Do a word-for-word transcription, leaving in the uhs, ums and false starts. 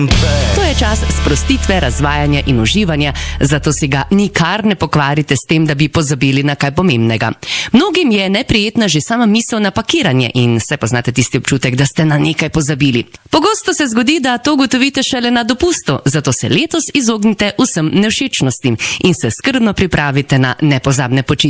To je čas sprostitve, razvajanja in uživanja, zato si ga nikar ne pokvarite s tem, da bi pozabili na kaj pomembnega. Mnogim je neprijetna že sama misel na pakiranje in se poznate tisti občutek, da ste na nekaj pozabili. Pogosto se zgodi, da to ugotovite šele na dopustu, zato se letos izognite vsem nevšečnostim in se skrbno pripravite na nepozabne počitnice.